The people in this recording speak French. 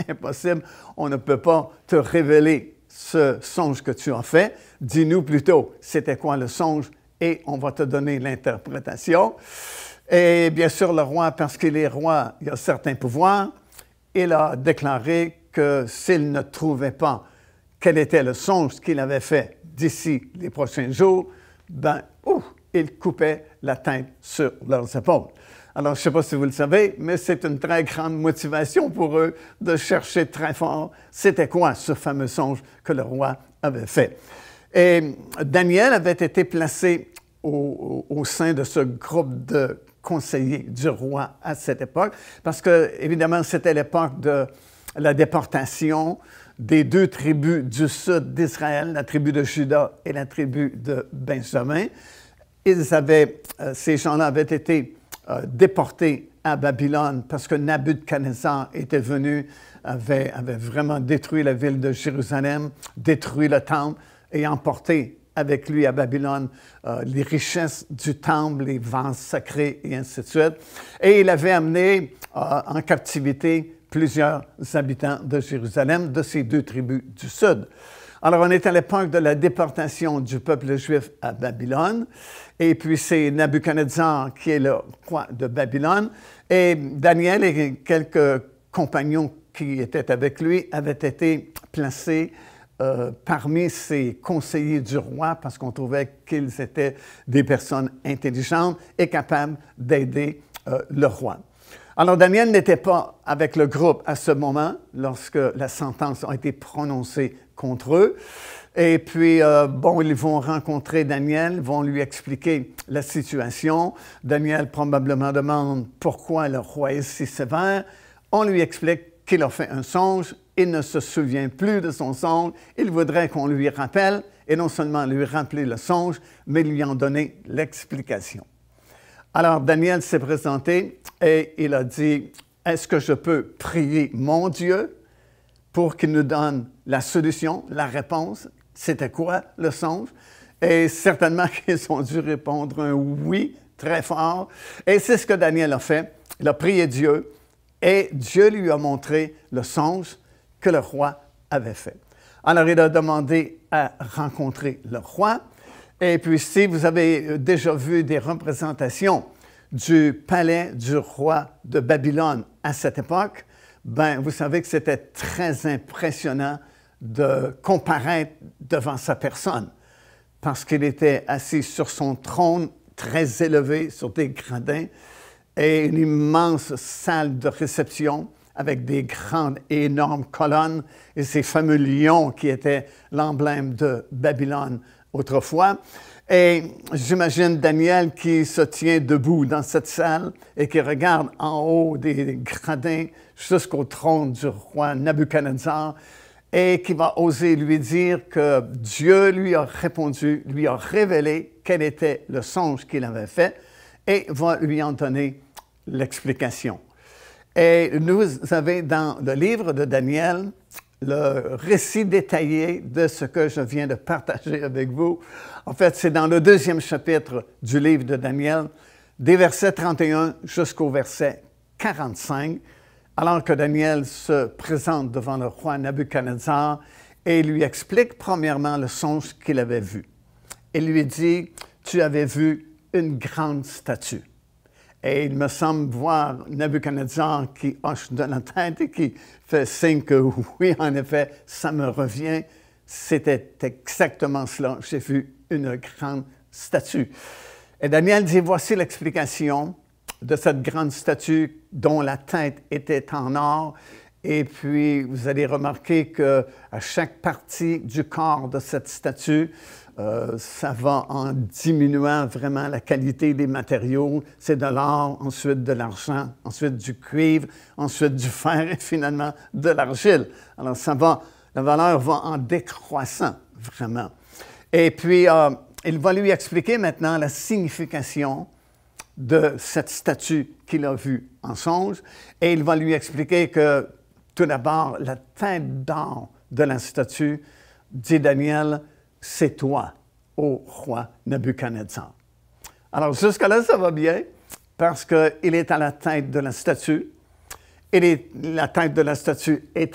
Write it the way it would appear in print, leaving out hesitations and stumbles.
impossible, on ne peut pas te révéler ce songe que tu as fait. Dis-nous plutôt, c'était quoi le songe et on va te donner l'interprétation. » Et bien sûr, le roi, parce qu'il est roi, il a certains pouvoirs, il a déclaré que s'il ne trouvait pas quel était le songe qu'il avait fait d'ici les prochains jours, il coupait la tête sur leurs épaules. Alors, je ne sais pas si vous le savez, mais c'est une très grande motivation pour eux de chercher très fort c'était quoi ce fameux songe que le roi avait fait. Et Daniel avait été placé au sein de ce groupe de conseillers du roi à cette époque, parce que, évidemment, c'était l'époque de la déportation des deux tribus du sud d'Israël, la tribu de Juda et la tribu de Benjamin. Ces gens-là avaient été déportés à Babylone parce que Nabuchodonosor était venu, avait vraiment détruit la ville de Jérusalem, détruit le temple et emporté avec lui à Babylone les richesses du temple, les vases sacrés et ainsi de suite. Et il avait amené en captivité plusieurs habitants de Jérusalem, de ces deux tribus du sud. Alors, on est à l'époque de la déportation du peuple juif à Babylone, et puis c'est Nabuchodonosor qui est le roi de Babylone, et Daniel et quelques compagnons qui étaient avec lui avaient été placés parmi ces conseillers du roi parce qu'on trouvait qu'ils étaient des personnes intelligentes et capables d'aider le roi. Alors, Daniel n'était pas avec le groupe à ce moment, lorsque la sentence a été prononcée contre eux. Et puis, ils vont rencontrer Daniel, vont lui expliquer la situation. Daniel probablement demande pourquoi le roi est si sévère. On lui explique qu'il a fait un songe. Il ne se souvient plus de son songe. Il voudrait qu'on lui rappelle, et non seulement lui rappeler le songe, mais lui en donner l'explication. Alors, Daniel s'est présenté et il a dit, « Est-ce que je peux prier mon Dieu pour qu'il nous donne la solution, la réponse? C'était quoi le songe? » Et certainement qu'ils ont dû répondre un oui très fort. Et c'est ce que Daniel a fait. Il a prié Dieu et Dieu lui a montré le songe que le roi avait fait. Alors, il a demandé à rencontrer le roi. Et puis, si vous avez déjà vu des représentations du palais du roi de Babylone à cette époque, vous savez que c'était très impressionnant de comparaître devant sa personne, parce qu'il était assis sur son trône très élevé, sur des gradins, et une immense salle de réception avec des grandes et énormes colonnes et ces fameux lions qui étaient l'emblème de Babylone autrefois. Et j'imagine Daniel qui se tient debout dans cette salle et qui regarde en haut des gradins jusqu'au trône du roi Nabuchodonosor et qui va oser lui dire que Dieu lui a répondu, lui a révélé quel était le songe qu'il avait fait et va lui en donner l'explication. Et nous avons dans le livre de Daniel le récit détaillé de ce que je viens de partager avec vous. En fait, c'est dans le 2e chapitre du livre de Daniel, des versets 31 jusqu'au verset 45, alors que Daniel se présente devant le roi Nabuchodonosor et lui explique premièrement le songe qu'il avait vu. Il lui dit, « Tu avais vu une grande statue. » Et il me semble voir Nabuchodonosor qui hoche de la tête et qui fait signe que oui, en effet, ça me revient. C'était exactement cela. J'ai vu une grande statue. Et Daniel dit, voici l'explication de cette grande statue dont la tête était en or. Et puis, vous allez remarquer qu'à chaque partie du corps de cette statue, ça va en diminuant vraiment la qualité des matériaux. C'est de l'or, ensuite de l'argent, ensuite du cuivre, ensuite du fer et finalement de l'argile. Alors, la valeur va en décroissant vraiment. Et puis, il va lui expliquer maintenant la signification de cette statue qu'il a vue en songe. Et il va lui expliquer que, tout d'abord, la tête d'or de la statue, dit Daniel, c'est toi, ô roi Nabuchodonosor. Alors, jusque-là, ça va bien, parce qu'il est à la tête de la statue. La tête de la statue est